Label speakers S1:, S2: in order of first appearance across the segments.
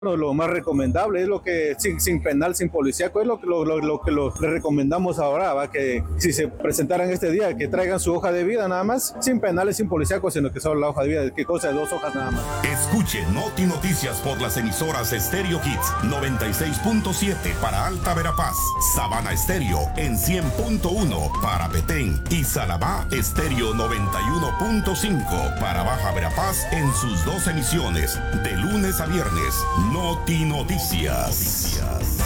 S1: Lo más recomendable es lo que sin penal, sin policíaco, es lo que le recomendamos ahora, ¿va? Que si se presentaran este día, que traigan su hoja de vida nada más, sin penales, sin policíaco, sino que solo la hoja de vida, que cosa de 2 hojas nada más.
S2: Escuche Noti Noticias por las emisoras Stereo Hits 96.7 para Alta Verapaz, Sabana Estéreo en 100.1 para Petén y Salabá Estéreo 91.5 para Baja Verapaz en sus 2 emisiones, de lunes a viernes. Noti Noticias.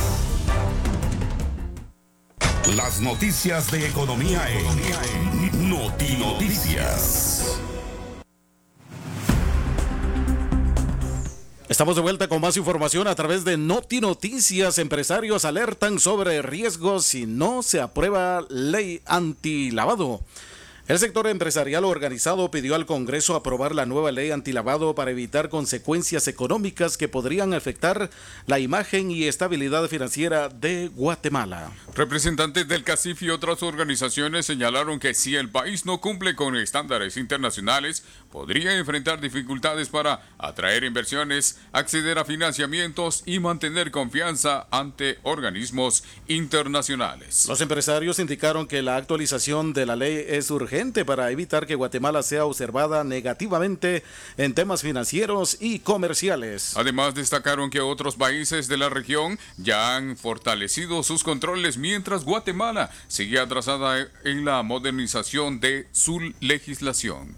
S2: Las noticias de economía en Noti Noticias.
S3: Estamos de vuelta con más información a través de Noti Noticias. Empresarios alertan sobre riesgos si no se aprueba ley antilavado. El sector empresarial organizado pidió al Congreso aprobar la nueva ley antilavado para evitar consecuencias económicas que podrían afectar la imagen y estabilidad financiera de Guatemala.
S4: Representantes del CACIF y otras organizaciones señalaron que si el país no cumple con estándares internacionales, podría enfrentar dificultades para atraer inversiones, acceder a financiamientos y mantener confianza ante organismos internacionales.
S3: Los empresarios indicaron que la actualización de la ley es urgente para evitar que Guatemala sea observada negativamente en temas financieros y comerciales.
S4: Además, destacaron que otros países de la región ya han fortalecido sus controles mientras Guatemala sigue atrasada en la modernización de su legislación.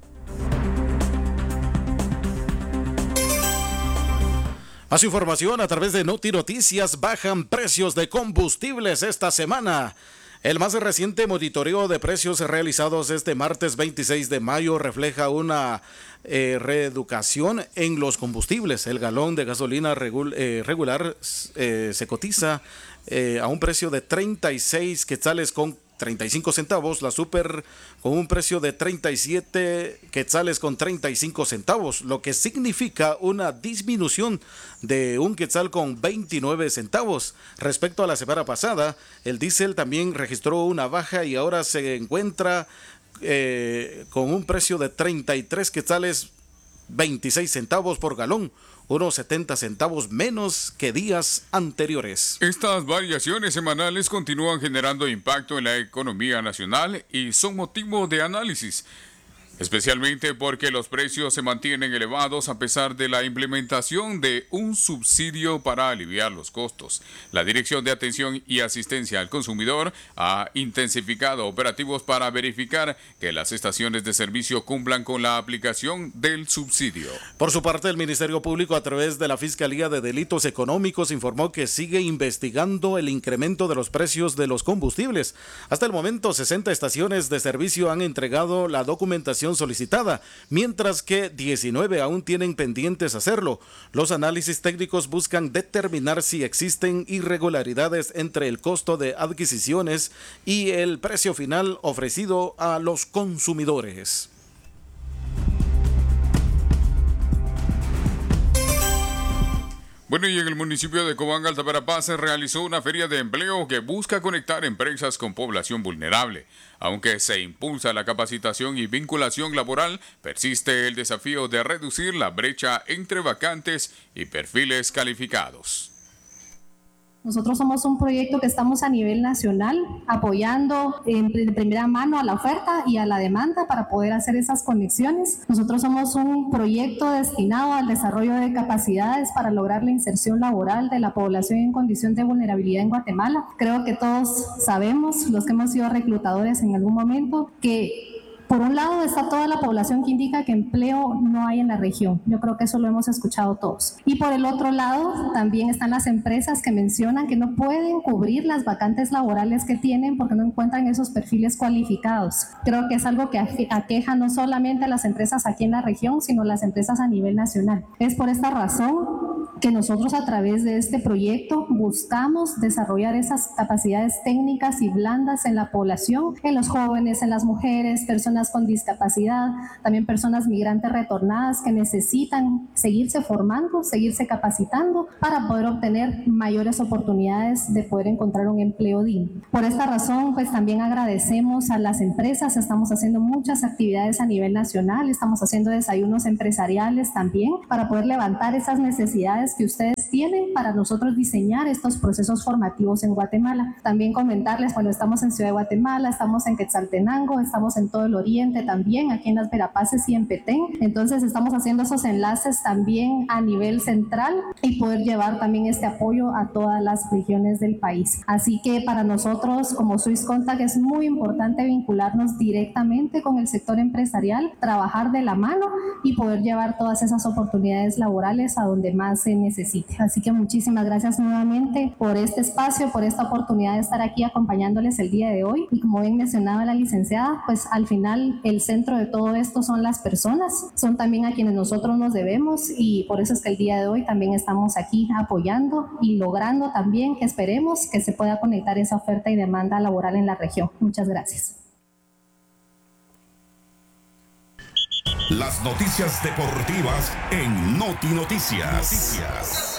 S3: Más información a través de Noti Noticias. Bajan precios de combustibles esta semana. El más reciente monitoreo de precios realizados este martes 26 de mayo refleja una reeducación en los combustibles. El galón de gasolina regular se cotiza a un precio de 36 quetzales con 35 centavos, la super con un precio de 37 quetzales con 35 centavos, lo que significa una disminución de 1 quetzal con 29 centavos. Respecto a la semana pasada, el diésel también registró una baja y ahora se encuentra con un precio de 33 quetzales 26 centavos por galón, unos 70 centavos menos que días anteriores.
S4: Estas variaciones semanales continúan generando impacto en la economía nacional y son motivo de análisis, especialmente porque los precios se mantienen elevados a pesar de la implementación de un subsidio para aliviar los costos. La Dirección de Atención y Asistencia al Consumidor ha intensificado operativos para verificar que las estaciones de servicio cumplan con la aplicación del subsidio.
S3: Por su parte, el Ministerio Público, a través de la Fiscalía de Delitos Económicos, informó que sigue investigando el incremento de los precios de los combustibles. Hasta el momento, 60 estaciones de servicio han entregado la documentación solicitada, mientras que 19 aún tienen pendientes hacerlo. Los análisis técnicos buscan determinar si existen irregularidades entre el costo de adquisiciones y el precio final ofrecido a los consumidores.
S4: Bueno, y en el municipio de Cobán, Alta Verapaz, se realizó una feria de empleo que busca conectar empresas con población vulnerable. Aunque se impulsa la capacitación y vinculación laboral, persiste el desafío de reducir la brecha entre vacantes y perfiles calificados.
S5: Nosotros somos un proyecto que estamos a nivel nacional apoyando de primera mano a la oferta y a la demanda para poder hacer esas conexiones. Nosotros somos un proyecto destinado al desarrollo de capacidades para lograr la inserción laboral de la población en condición de vulnerabilidad en Guatemala. Creo que todos sabemos, los que hemos sido reclutadores en algún momento, que por un lado está toda la población que indica que empleo no hay en la región. Yo creo que eso lo hemos escuchado todos. Y por el otro lado también están las empresas que mencionan que no pueden cubrir las vacantes laborales que tienen porque no encuentran esos perfiles cualificados. Creo que es algo que aqueja no solamente a las empresas aquí en la región, sino a las empresas a nivel nacional. Es por esta razón que nosotros a través de este proyecto buscamos desarrollar esas capacidades técnicas y blandas en la población, en los jóvenes, en las mujeres, personas con discapacidad, también personas migrantes retornadas que necesitan seguirse formando, seguirse capacitando para poder obtener mayores oportunidades de poder encontrar un empleo digno. Por esta razón, pues también agradecemos a las empresas, estamos haciendo muchas actividades a nivel nacional, estamos haciendo desayunos empresariales también para poder levantar esas necesidades oportunidades que ustedes tienen para nosotros diseñar estos procesos formativos en Guatemala. También comentarles, bueno, estamos en Ciudad de Guatemala, estamos en Quetzaltenango, estamos en todo el oriente también, aquí en las Verapaces y en Petén. Entonces estamos haciendo esos enlaces también a nivel central y poder llevar también este apoyo a todas las regiones del país. Así que para nosotros como Swiss Contact es muy importante vincularnos directamente con el sector empresarial, trabajar de la mano y poder llevar todas esas oportunidades laborales a donde más se necesite. Así que muchísimas gracias nuevamente por este espacio, por esta oportunidad de estar aquí acompañándoles el día de hoy. Y como bien mencionaba la licenciada, pues al final el centro de todo esto son las personas, son también a quienes nosotros nos debemos, y por eso es que el día de hoy también estamos aquí apoyando y logrando también que esperemos que se pueda conectar esa oferta y demanda laboral en la región. Muchas gracias.
S2: Las noticias deportivas en Noti Noticias.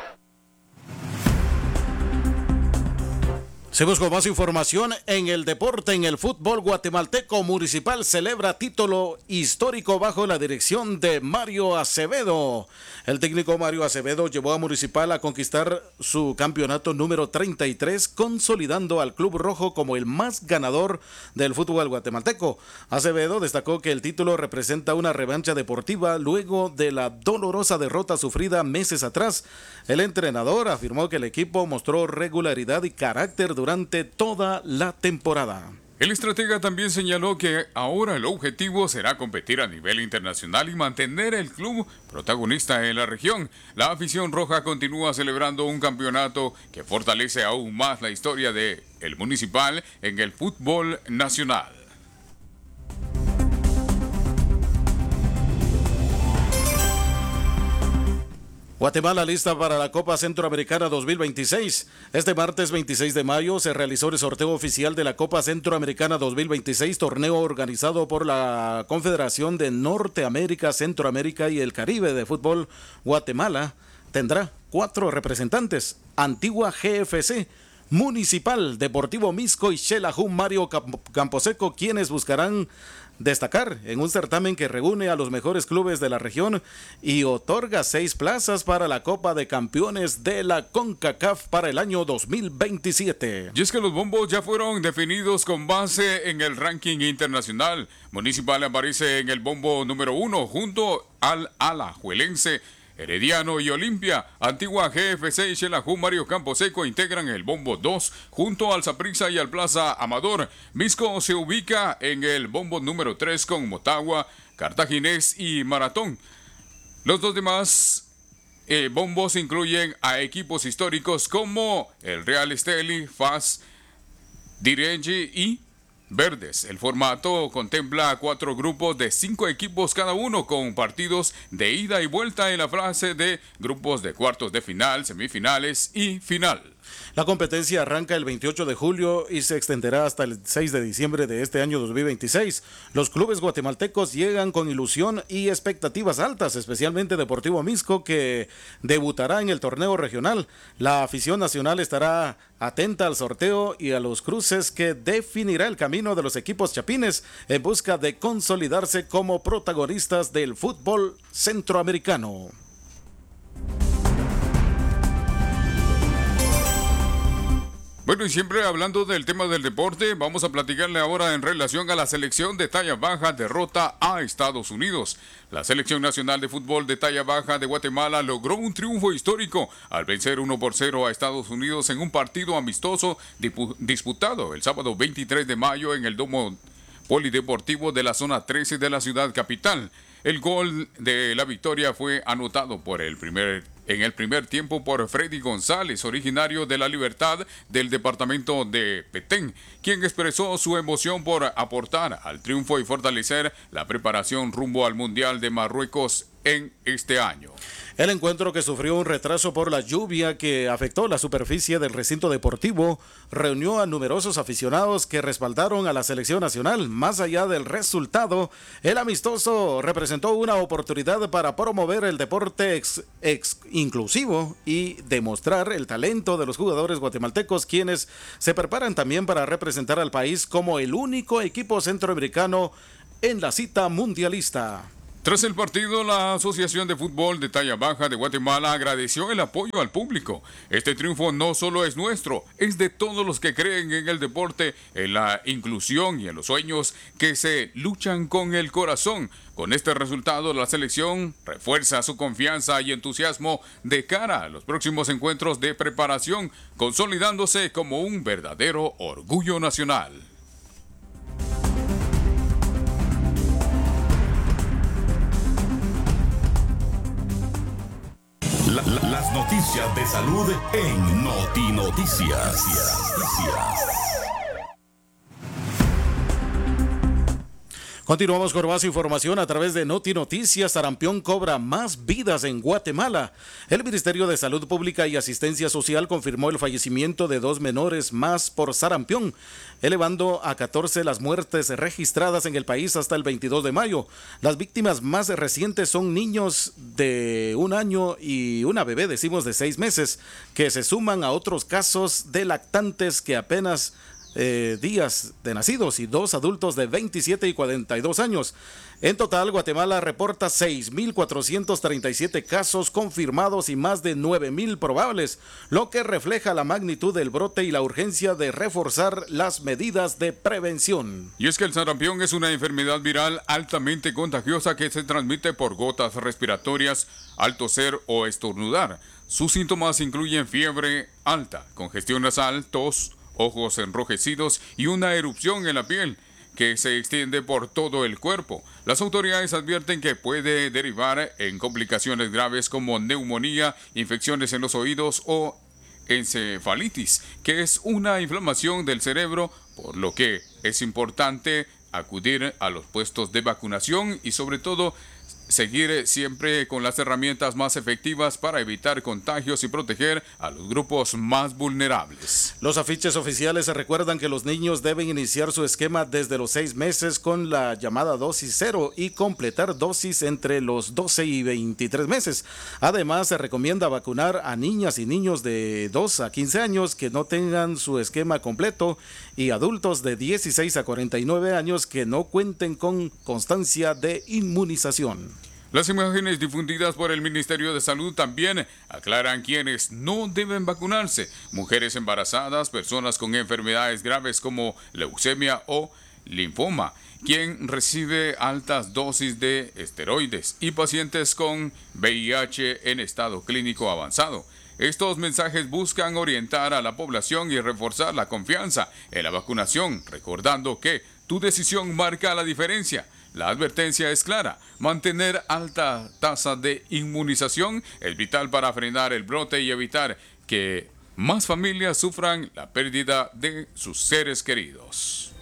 S3: Seguimos con más información en el deporte. En el fútbol guatemalteco, Municipal celebra título histórico bajo la dirección de Mario Acevedo. El técnico Mario Acevedo llevó a Municipal a conquistar su campeonato número 33, consolidando al Club Rojo como el más ganador del fútbol guatemalteco. Acevedo destacó que el título representa una revancha deportiva luego de la dolorosa derrota sufrida meses atrás. El entrenador afirmó que el equipo mostró regularidad y carácter durante toda la temporada.
S4: El estratega también señaló que ahora el objetivo será competir a nivel internacional y mantener el club protagonista en la región. La afición roja continúa celebrando un campeonato que fortalece aún más la historia de el Municipal en el fútbol nacional.
S3: Guatemala lista para la Copa Centroamericana 2026. Este martes 26 de mayo se realizó el sorteo oficial de la Copa Centroamericana 2026, torneo organizado por la Confederación de Norteamérica, Centroamérica y el Caribe de Fútbol. Guatemala tendrá 4 representantes: Antigua GFC, Municipal, Deportivo Misco y Xelajú Mario Camposeco, quienes buscarán destacar en un certamen que reúne a los mejores clubes de la región y otorga 6 plazas para la Copa de Campeones de la CONCACAF para el año 2027.
S4: Y es que los bombos ya fueron definidos con base en el ranking internacional. Municipal aparece en el bombo número 1 junto al Alajuelense, Herediano y Olimpia. Antigua GFC y Xelajú Mario Camposeco integran el bombo 2 junto al Saprissa y al Plaza Amador. Misco se ubica en el bombo número 3 con Motagua, Cartaginés y Maratón. Los dos demás bombos incluyen a equipos históricos como el Real Esteli, FAS, Direnji y Verdes. El formato contempla 4 grupos de 5 equipos cada uno, con partidos de ida y vuelta en la fase de grupos de cuartos de final, semifinales y final.
S3: La competencia arranca el 28 de julio y se extenderá hasta el 6 de diciembre de este año 2026. Los clubes guatemaltecos llegan con ilusión y expectativas altas, especialmente Deportivo Misco, que debutará en el torneo regional. La afición nacional estará atenta al sorteo y a los cruces que definirá el camino de los equipos chapines en busca de consolidarse como protagonistas del fútbol centroamericano.
S4: Bueno, y siempre hablando del tema del deporte, vamos a platicarle ahora en relación a la selección de talla baja derrota a Estados Unidos. La selección nacional de fútbol de talla baja de Guatemala logró un triunfo histórico al vencer 1-0 a Estados Unidos en un partido amistoso disputado el sábado 23 de mayo en el Domo Polideportivo de la zona 13 de la ciudad capital. El gol de la victoria fue anotado en el primer tiempo por Freddy González, originario de La Libertad del departamento de Petén, quien expresó su emoción por aportar al triunfo y fortalecer la preparación rumbo al Mundial de Marruecos en este año.
S3: El encuentro, que sufrió un retraso por la lluvia que afectó la superficie del recinto deportivo, reunió a numerosos aficionados que respaldaron a la selección nacional. Más allá del resultado, el amistoso representó una oportunidad para promover el deporte inclusivo y demostrar el talento de los jugadores guatemaltecos, quienes se preparan también para representar al país como el único equipo centroamericano en la cita mundialista.
S4: Tras el partido, la Asociación de Fútbol de Talla Baja de Guatemala agradeció el apoyo al público. Este triunfo no solo es nuestro, es de todos los que creen en el deporte, en la inclusión y en los sueños que se luchan con el corazón. Con este resultado, la selección refuerza su confianza y entusiasmo de cara a los próximos encuentros de preparación, consolidándose como un verdadero orgullo nacional.
S2: Las noticias de salud en Noti Noticias.
S3: Continuamos con más información a través de Noti Noticias. Sarampión cobra más vidas en Guatemala. El Ministerio de Salud Pública y Asistencia Social confirmó el fallecimiento de 2 menores más por sarampión, elevando a 14 las muertes registradas en el país hasta el 22 de mayo. Las víctimas más recientes son niños de 1 año y una bebé, decimos, de 6 meses, que se suman a otros casos de lactantes que apenas días de nacidos y 2 adultos de 27 y 42 años. En total, Guatemala reporta 6.437 casos confirmados y más de 9.000 probables, lo que refleja la magnitud del brote y la urgencia de reforzar las medidas de prevención.
S4: Y es que el sarampión es una enfermedad viral altamente contagiosa que se transmite por gotas respiratorias al toser o estornudar. Sus síntomas incluyen fiebre alta, congestión nasal, tos, ojos enrojecidos y una erupción en la piel que se extiende por todo el cuerpo. Las autoridades advierten que puede derivar en complicaciones graves como neumonía, infecciones en los oídos o encefalitis, que es una inflamación del cerebro, por lo que es importante acudir a los puestos de vacunación y sobre todo seguir siempre con las herramientas más efectivas para evitar contagios y proteger a los grupos más vulnerables.
S3: Los afiches oficiales recuerdan que los niños deben iniciar su esquema desde los 6 meses con la llamada dosis 0 y completar dosis entre los 12 y 23 meses. Además, se recomienda vacunar a niñas y niños de 2 a 15 años que no tengan su esquema completo y adultos de 16 a 49 años que no cuenten con constancia de inmunización.
S4: Las imágenes difundidas por el Ministerio de Salud también aclaran quienes no deben vacunarse: mujeres embarazadas, personas con enfermedades graves como leucemia o linfoma, quien recibe altas dosis de esteroides y pacientes con VIH en estado clínico avanzado. Estos mensajes buscan orientar a la población y reforzar la confianza en la vacunación, recordando que tu decisión marca la diferencia. La advertencia es clara: mantener alta tasa de inmunización es vital para frenar el brote y evitar que más familias sufran la pérdida de sus seres queridos.